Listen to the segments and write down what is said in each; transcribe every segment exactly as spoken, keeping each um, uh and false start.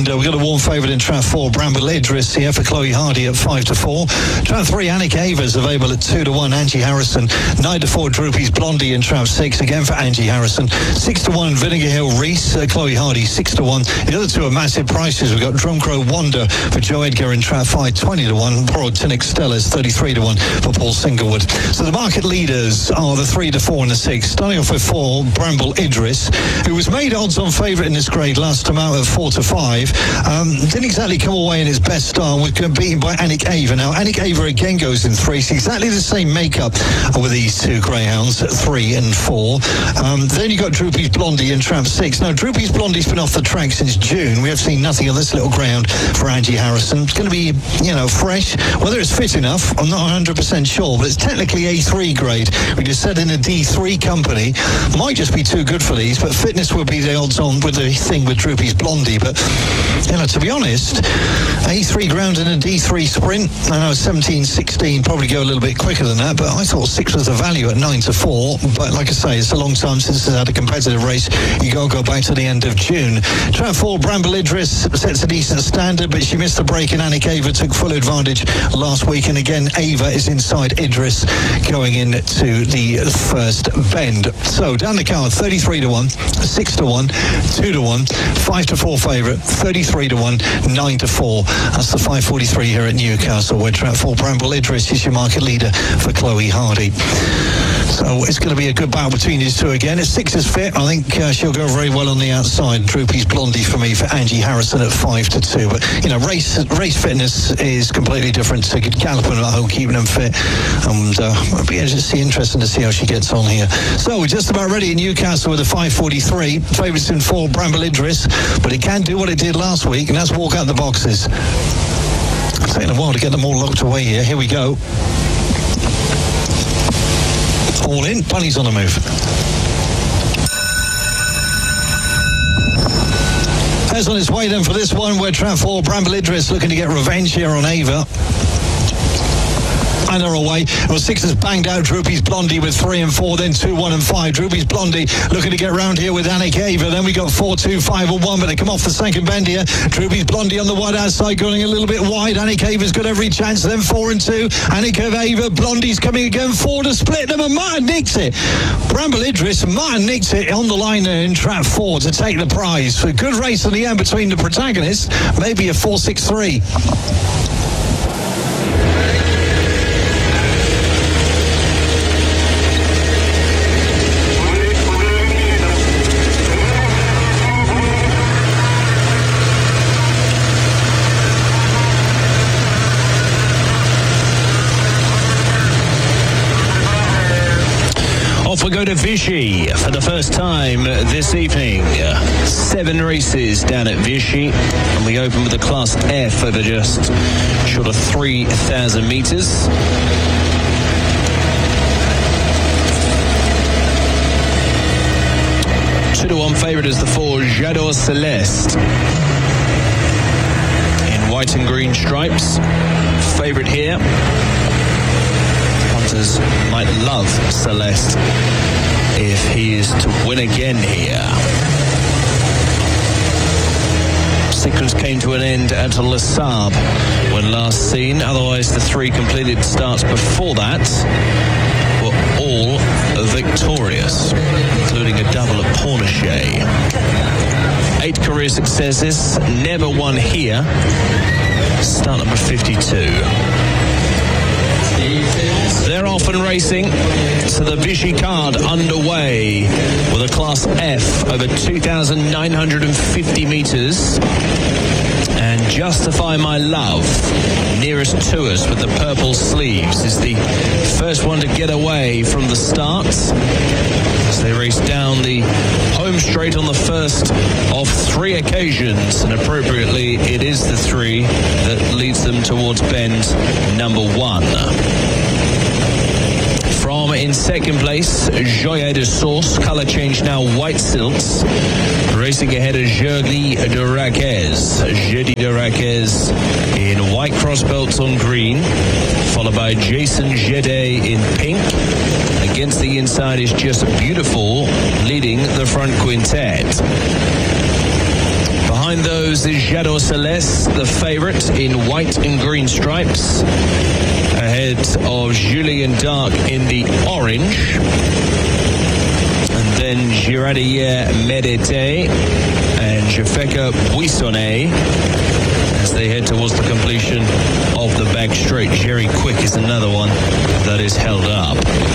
and uh, we've got a warm favourite in trap four, Bramble Idris here for Chloe Hardy at five to four. Trap three, Annick Avers available at two to one, Angie Harrison. nine to four, Droopy's Blondie in trap six, again for Angie Harrison. six to one, Vinegar Hill Reese, uh, Chloe Hardy, six to one. The other two are massive prices. We've got Drumcrow Wonder for Joe Edgar in trap five, twenty to one. Borrowed Tinic Stellas, thirty-three to one for Paul Singlewood. So the market leaders are the three to four and the six. Starting off with four, Bramble Idris, who was made odds on favourite in this grade last time out at four to five. Um, didn't exactly come away in his best start. Was beaten by Annick Aver. Now, Annick Aver again goes in three. It's exactly the same makeup with these two greyhounds, three and four. Um, then you got Droopy's Blondie in trap six. Now, Droopy's Blondie's been off the track since June. We have seen nothing of this little greyhound for Angie Harrison. It's going to be, you know, fresh. Whether it's fit enough, I'm not one hundred percent sure, but it's technically A three grade. We just said in a D three company. Might just be too good for these, but fitness will be the odds on with the thing with Droopy's Blondie. But, you know, to be honest, A three ground in a D three sprint, I know seventeen sixteen probably go a little bit quicker than that, but I thought six was the value at nine to four. But like I say, it's a long time since it's had a competitive race. You got to go back to the end of June. Trap four, Bramble Idris sets a decent standard, but she missed the break, and Annick Aver took full advantage last week. And again, Ava is inside Idris going into the first bend. So down the card, thirty-three to one, six to one, two to one, five to four favourite, thirty-three to one, nine to four. That's the five forty-three here at Newcastle, where trap four, Bramble Idris is your market leader for Chloe Hardy. So it's going to be a good battle between these two again. If six is fit, I think uh, she'll go very well on the outside. Droopy's Blondie for me for Angie Harrison at five to two. But, you know, race race fitness is completely different to galloping at home, keeping them fit. And uh, it'll be interesting to see how she gets on here. So we're just about ready in Newcastle with a five forty-three. Favourites in four, Bramble Idris. But it can do what it did last week, and that's walk out the boxes. It's taking a while to get them all locked away here. Here we go. All in, Bunny's on the move. As on his way then for this one, where trap four, Bramble Idris looking to get revenge here on Ava. And they're away. Well, six has banged out Droopy's Blondie with three and four, then two, one and five. Droopy's Blondie looking to get round here with Annick Aver. Then we got four, two, five and one, but they come off the second bend here. Droopy's Blondie on the wide outside, going a little bit wide. Annick Aver's got every chance. Then four and two. Annick Aver, Blondie's coming again. Four to split them, and Martin nicks it. Bramble Idris, Martin nicks it on the line there in trap four to take the prize. For a good race in the end between the protagonists. Maybe a four six three. Off we go to Vichy for the first time this evening. Seven races down at Vichy, and we open with a Class F over just short of three thousand metres. Two to one favourite is the four, J'adore Celeste. In white and green stripes. Favourite here. Might love Celeste if he is to win again here. Sequence came to an end at Les Sables when last seen. Otherwise, the three completed starts before that were all victorious, including a double at Pornichet. Eight career successes, never won here. Start number fifty-two. They're off and racing, so the Vichy card underway with a Class F over two thousand nine hundred fifty metres. And Justify My Love, nearest to us with the purple sleeves, is the first one to get away from the start as they race down the home straight on the first of three occasions, and appropriately it is the three that leads them towards bend number one. From in second place, Joya de Sauce, colour change now white silks. Racing ahead of Jeudi de Raquez. Jeudi de Raquez in white cross belts on green, followed by Jason Jede in pink. Against the inside is Just Beautiful, leading the front quintet. Behind those is Jadot Celeste, the favourite in white and green stripes. Ahead of Julien Dark in the orange. And then Girardier Medete and Jefeka Buissonnet as they head towards the completion of the back straight. Jerry Quick is another one that is held up.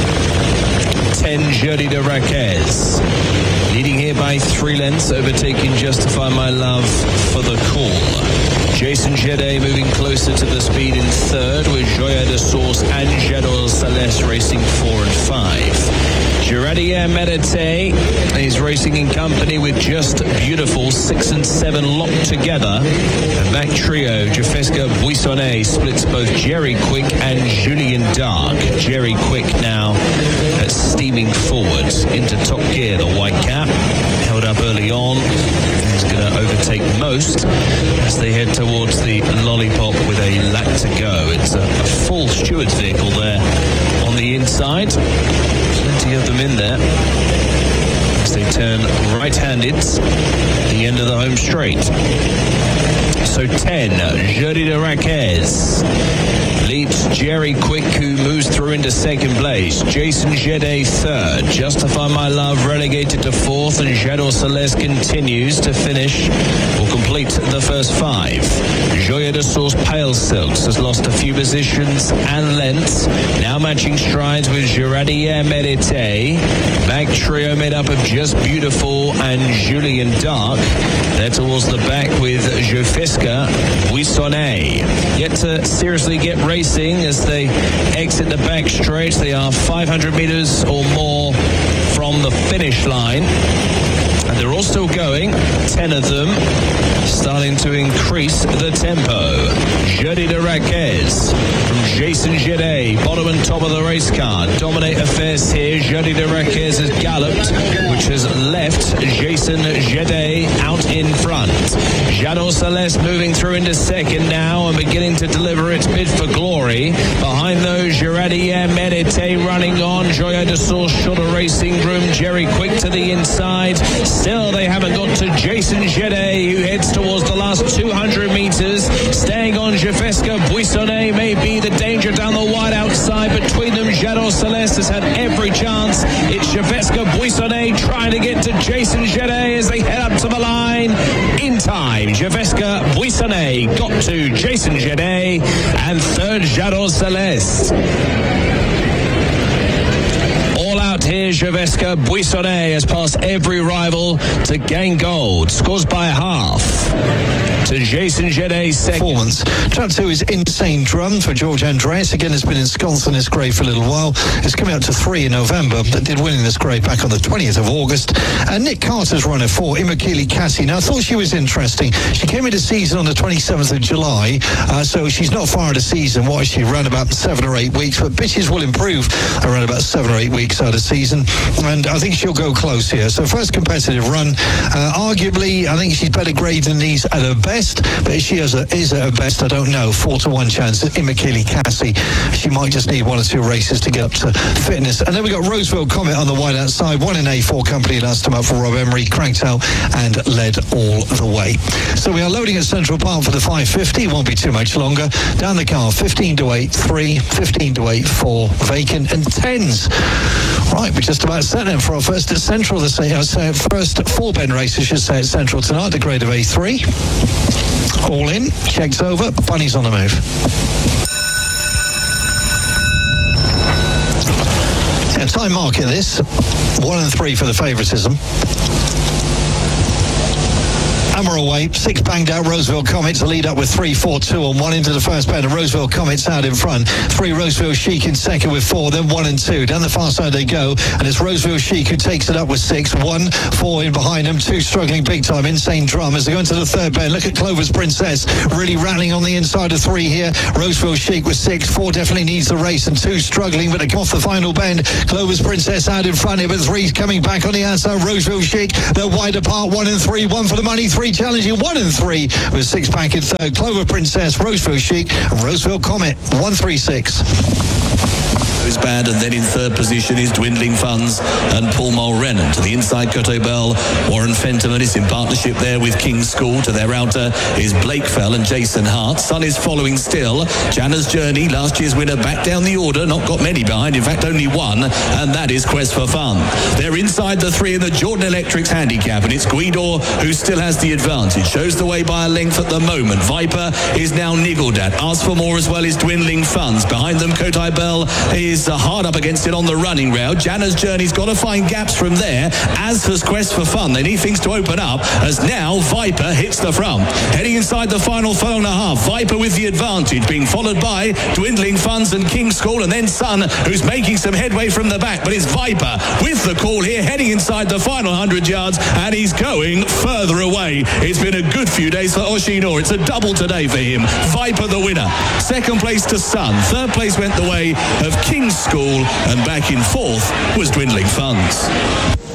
ten Jeudi de Raquez. Leading here by three lengths, overtaking Justify My Love for the call. Jason Jede moving closer to the speed in third, with Joya de Source and Jadot Celeste racing four and five. Girardier Medete is racing in company with Just Beautiful, six and seven locked together. The back trio, Jefeka Buissonnet, splits both Jerry Quick and Julien Dark. Jerry Quick now uh, steaming forward into top gear, the white cap. Held up early on. He's going to overtake most as they head towards the Lollipop with a lap to go. It's a, a full Stewards vehicle there on the inside. Plenty of them in there as they turn right-handed at the end of the home straight. So ten, Jeudi de Raquez leads Jerry Quick, who moves through into second place. Jason Jede third. Justify My Love relegated to fourth, and Jadot Celeste continues to finish or complete the first five. Joya de Source Pale Silks has lost a few positions and lengths, now matching strides with Girardier Medete. Back trio made up of Just Beautiful and Julien Dark. They're towards the back with Jefeka Buissonnet. Yet to seriously get racing as they exit the back straight. They are five hundred meters or more from the finish line. And they're all still going, ten of them, starting to increase the tempo. Jeudi de Raquez from Jason Jede, bottom and top of the race car. Dominate affairs here. Jeudi de Raquez has galloped, which has left Jason Jede out in front. Jadot Celeste moving through into second now and beginning to deliver its bid for glory. Behind those, Girardier Medete running on. Joya de Source short of racing room. Jerry Quick to the inside. Still, they haven't got to Jason Jede, who heads towards the last two hundred meters. Staying on Jefeka Buissonnet may be the danger down the wide outside. Between them, Jadot Celeste has had every chance. It's Jefeka Buissonnet trying to get to Jason Jede as they head up to the line. In time, Jefeka Buissonnet got to Jason Jede, and third, Jadot Celeste. Out here, Jefeka Buissonnet has passed every rival to gain gold. Scores by half to Jason Jede's second. Performance. Trap two is Insane Drum for George Andreas. Again, it's been ensconced in this grade for a little while. It's coming out to three in November, but did win in this grade back on the twentieth of August. And Nick Carter's runner four, Immaculée Cassie. Now, I thought she was interesting. She came into season on the twenty-seventh of July, uh, so she's not far out of season. What, she ran about seven or eight weeks, but bitches will improve around about seven or eight weeks out of season, and I think she'll go close here. So first competitive run, uh, arguably I think she's better grade than these at her best, but if she is, a, is at her best, I don't know. Four to one chance that Immaculée Cassie, she might just need one or two races to get up to fitness. And then we got Roseville Comet on the wide outside, one in A four company last time up for Rob Emery, cranked out and led all the way. So we are loading at Central Park for the five fifty, won't be too much longer. Down the car, fifteen to eight, three, fifteen to eight, four, vacant, and tens. Right, we're just about set then for our first at Central, the uh, first four bend race, I should say, at Central tonight, the grade of A three. All in, checks over, Bunny's on the move. Yeah, time marking this, one and three for the favouritism. And we're away. Six banged out Roseville Comets lead up with three, four, two on one into the first bend. And Roseville Comets out in front. Three Roseville Chic in second with four, then one and two. Down the far side they go. And it's Roseville Chic who takes it up with six. One, four in behind them. Two struggling big time. Insane Drum as they go into the third bend. Look at Clover's Princess really rattling on the inside of three here. Roseville Chic with six. Four definitely needs the race. And two struggling, but they come off the final bend. Clover's Princess out in front here, but three's coming back on the outside. Roseville Chic, they're wide apart. One and three. One for the money. Three challenging one and three with six back in third. Clover Princess, Roseville Chic, and Roseville Comet. One three six. goes bad, and then in third position is Dwindling Funds and Paul Mulrennan. To the inside, Coteau Bell, Warren Fenterman is in partnership there with King's School. To their outer is Blakefell and Jason Hart. Sun is following still. Janna's Journey, last year's winner, back down the order, not got many behind, in fact only one, and that is Quest for Fun. They're inside the three in the Jordan Electrics handicap, and it's Guidor who still has the advantage. Shows the way by a length at the moment. Viper is now niggled at. Ask for More as well is Dwindling Funds. Behind them, Coteau Bell is uh, hard up against it on the running rail. Janna's Journey's got to find gaps from there, as has Quest for Fun. They need things to open up, as now Viper hits the front. Heading inside the final furlong and a half, Viper with the advantage, being followed by Dwindling Funds and King's School, and then Sun, who's making some headway from the back, but it's Viper with the call here, heading inside the final one hundred yards, and he's going further away. It's been a good few days for Oshinor. It's a double today for him. Viper the winner. Second place to Sun. Third place went the way of King's School, and back in fourth was Dwindling Funds.